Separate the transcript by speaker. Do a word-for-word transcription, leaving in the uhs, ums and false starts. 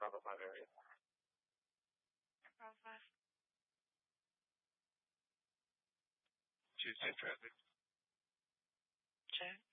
Speaker 1: Bravo five area.
Speaker 2: Bravo five.
Speaker 1: Two ten traffic.
Speaker 2: Check.